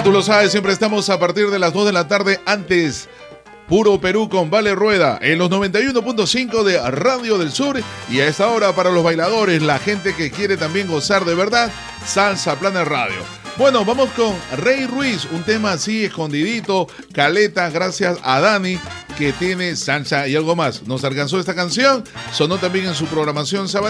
tú lo sabes, siempre estamos a partir de las 2 de la tarde. Antes, Puro Perú con Vale Rueda en los 91.5 de Radio del Sur. Y a esta hora para los bailadores, la gente que quiere también gozar de verdad, Salsa Planet Radio. Bueno, vamos con Rey Ruiz, un tema así escondidito, caleta, gracias a Dani, que tiene salsa y algo más. Nos alcanzó esta canción, sonó también en su programación sabatina.